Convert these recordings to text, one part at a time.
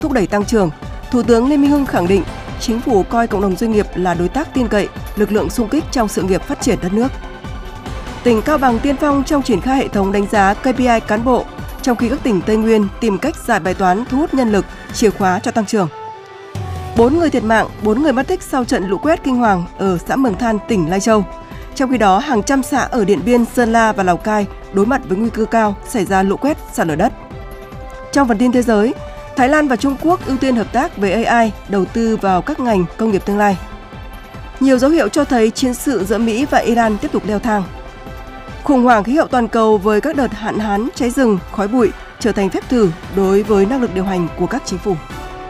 thúc đẩy tăng trưởng. Thủ tướng Lê Minh Hưng khẳng định chính phủ coi cộng đồng doanh nghiệp là đối tác tin cậy, lực lượng xung kích trong sự nghiệp phát triển đất nước. Tỉnh Cao Bằng tiên phong trong triển khai hệ thống đánh giá KPI cán bộ, trong khi các tỉnh Tây Nguyên tìm cách giải bài toán thu hút nhân lực, chìa khóa cho tăng trưởng. 4 người thiệt mạng, 4 người mất tích sau trận lũ quét kinh hoàng ở xã Mường Than, tỉnh Lai Châu. Trong khi đó, hàng trăm xã ở Điện Biên, Sơn La và Lào Cai đối mặt với nguy cơ cao xảy ra lũ quét, sạt lở đất. Trong phần tin thế giới, Thái Lan và Trung Quốc ưu tiên hợp tác về AI, đầu tư vào các ngành công nghiệp tương lai. Nhiều dấu hiệu cho thấy chiến sự giữa Mỹ và Iran tiếp tục leo thang. Khủng hoảng khí hậu toàn cầu với các đợt hạn hán, cháy rừng, khói bụi trở thành phép thử đối với năng lực điều hành của các chính phủ.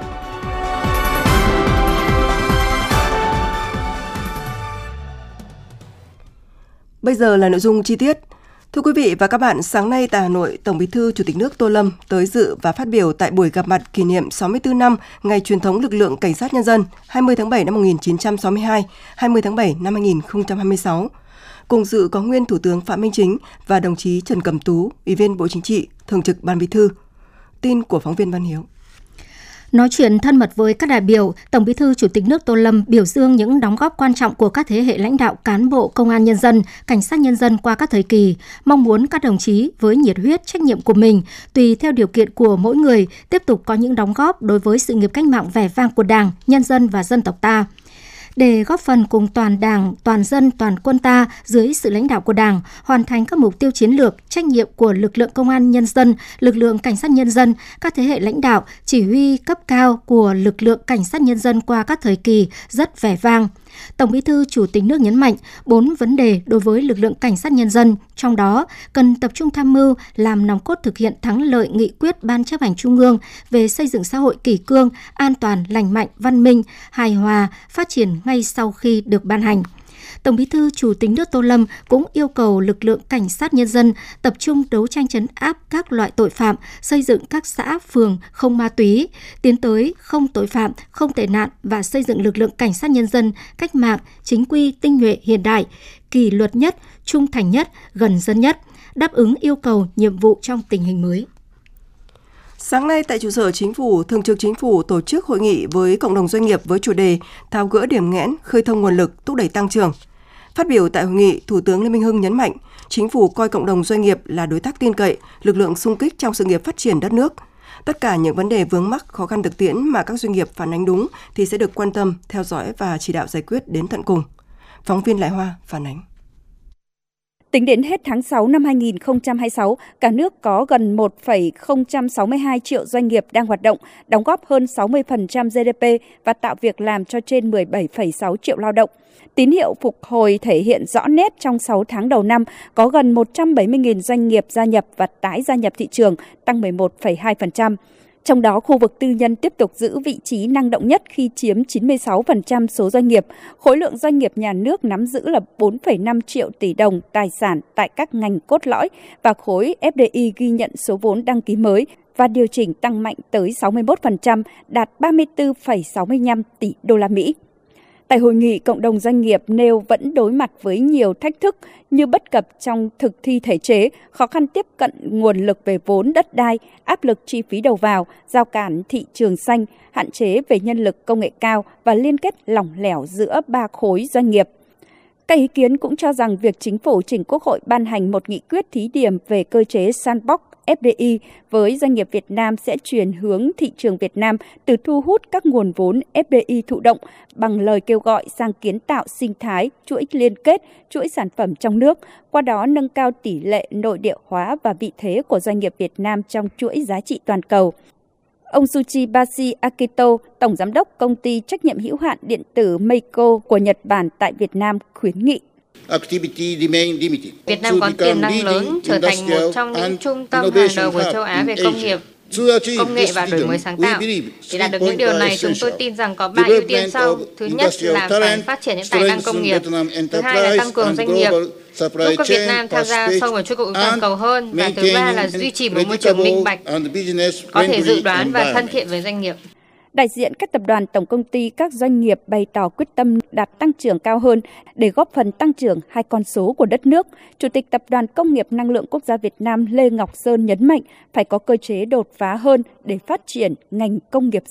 Bây giờ là nội dung chi tiết. Thưa quý vị và các bạn, sáng nay tại Hà Nội, Tổng Bí thư Chủ tịch nước Tô Lâm tới dự và phát biểu tại buổi gặp mặt kỷ niệm 64 năm ngày truyền thống lực lượng Cảnh sát Nhân dân 20 tháng 7 năm 1962, 20 tháng 7 năm 2026. Cùng dự có nguyên Thủ tướng Phạm Minh Chính và đồng chí Trần Cẩm Tú, Ủy viên Bộ Chính trị, Thường trực Ban Bí thư. Tin của phóng viên Văn Hiếu. Nói chuyện thân mật với các đại biểu, Tổng Bí thư Chủ tịch nước Tô Lâm biểu dương những đóng góp quan trọng của các thế hệ lãnh đạo cán bộ Công an Nhân dân, Cảnh sát Nhân dân qua các thời kỳ, mong muốn các đồng chí với nhiệt huyết trách nhiệm của mình, tùy theo điều kiện của mỗi người, tiếp tục có những đóng góp đối với sự nghiệp cách mạng vẻ vang của Đảng, nhân dân và dân tộc ta. Để góp phần cùng toàn Đảng, toàn dân, toàn quân ta dưới sự lãnh đạo của Đảng, hoàn thành các mục tiêu chiến lược, trách nhiệm của lực lượng Công an Nhân dân, lực lượng Cảnh sát Nhân dân, các thế hệ lãnh đạo, chỉ huy cấp cao của lực lượng Cảnh sát Nhân dân qua các thời kỳ rất vẻ vang. Tổng Bí thư Chủ tịch nước nhấn mạnh 4 vấn đề đối với lực lượng Cảnh sát Nhân dân, trong đó cần tập trung tham mưu làm nòng cốt thực hiện thắng lợi nghị quyết Ban Chấp hành Trung ương về xây dựng xã hội kỷ cương, an toàn, lành mạnh, văn minh, hài hòa, phát triển ngay sau khi được ban hành. Tổng Bí thư Chủ tịch nước Tô Lâm cũng yêu cầu lực lượng Cảnh sát Nhân dân tập trung đấu tranh trấn áp các loại tội phạm, xây dựng các xã, phường không ma túy, tiến tới không tội phạm, không tệ nạn và xây dựng lực lượng Cảnh sát Nhân dân cách mạng, chính quy, tinh nhuệ, hiện đại, kỷ luật nhất, trung thành nhất, gần dân nhất, đáp ứng yêu cầu nhiệm vụ trong tình hình mới. Sáng nay tại trụ sở Chính phủ, Thường trực Chính phủ tổ chức hội nghị với cộng đồng doanh nghiệp với chủ đề tháo gỡ điểm nghẽn, khơi thông nguồn lực, thúc đẩy tăng trưởng. Phát biểu tại hội nghị, Thủ tướng Lê Minh Hưng nhấn mạnh, Chính phủ coi cộng đồng doanh nghiệp là đối tác tin cậy, lực lượng xung kích trong sự nghiệp phát triển đất nước. Tất cả những vấn đề vướng mắc, khó khăn thực tiễn mà các doanh nghiệp phản ánh đúng thì sẽ được quan tâm, theo dõi và chỉ đạo giải quyết đến tận cùng. Phóng viên Lại Hoa phản ánh. Tính đến hết tháng 6 năm 2026, cả nước có gần 1,062 triệu doanh nghiệp đang hoạt động, đóng góp hơn 60% GDP và tạo việc làm cho trên 17,6 triệu lao động. Tín hiệu phục hồi thể hiện rõ nét trong 6 tháng đầu năm, có gần 170.000 doanh nghiệp gia nhập và tái gia nhập thị trường, tăng 11,2%. Trong đó, khu vực tư nhân tiếp tục giữ vị trí năng động nhất khi chiếm 96% số doanh nghiệp. Khối lượng doanh nghiệp nhà nước nắm giữ là 4,5 triệu tỷ đồng tài sản tại các ngành cốt lõi và khối FDI ghi nhận số vốn đăng ký mới và điều chỉnh tăng mạnh tới 61%, đạt 34,65 tỷ đô la Mỹ. Tại hội nghị, cộng đồng doanh nghiệp nêu vẫn đối mặt với nhiều thách thức như bất cập trong thực thi thể chế, khó khăn tiếp cận nguồn lực về vốn đất đai, áp lực chi phí đầu vào, rào cản thị trường xanh, hạn chế về nhân lực công nghệ cao và liên kết lỏng lẻo giữa ba khối doanh nghiệp. Các ý kiến cũng cho rằng việc Chính phủ trình Quốc hội ban hành một nghị quyết thí điểm về cơ chế sandbox FDI với doanh nghiệp Việt Nam sẽ chuyển hướng thị trường Việt Nam từ thu hút các nguồn vốn FDI thụ động bằng lời kêu gọi sang kiến tạo sinh thái, chuỗi liên kết, chuỗi sản phẩm trong nước, qua đó nâng cao tỷ lệ nội địa hóa và vị thế của doanh nghiệp Việt Nam trong chuỗi giá trị toàn cầu. Ông Tsuchibashi Akito, Tổng Giám đốc Công ty Trách nhiệm hữu hạn Điện tử Meiko của Nhật Bản tại Việt Nam khuyến nghị. Việt Nam có tiềm năng lớn trở thành một trong những trung tâm hàng đầu của châu Á về công nghiệp, công nghệ và đổi mới sáng tạo. Để đạt được những điều này, chúng tôi tin rằng có 3 ưu tiên sau. Thứ nhất là phải phát triển những tài năng công nghiệp. Thứ hai là tăng cường doanh nghiệp, giúp các Việt Nam tham gia sâu vào chuỗi cung ứng toàn cầu hơn. Và thứ ba là duy trì một môi trường minh bạch, có thể dự đoán và thân thiện với doanh nghiệp. Đại diện các tập đoàn, tổng công ty, các doanh nghiệp bày tỏ quyết tâm đạt tăng trưởng cao hơn để góp phần tăng trưởng hai con số của đất nước. Chủ tịch Tập đoàn Công nghiệp Năng lượng Quốc gia Việt Nam Lê Ngọc Sơn nhấn mạnh phải có cơ chế đột phá hơn để phát triển ngành công nghiệp